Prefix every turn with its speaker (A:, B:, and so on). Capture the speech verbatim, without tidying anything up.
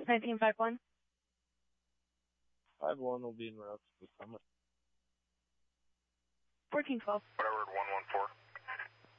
A: nineteen five one.
B: five one will be in route to the summit.
A: fourteen twelve.
C: Whatever, one one four.